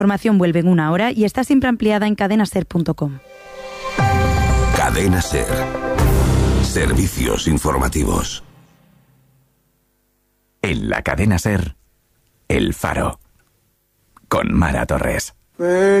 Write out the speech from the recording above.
Información vuelve en una hora y está siempre ampliada en cadenaser.com. Cadena Ser. Servicios informativos. En la Cadena Ser, El Faro. Con Mara Torres.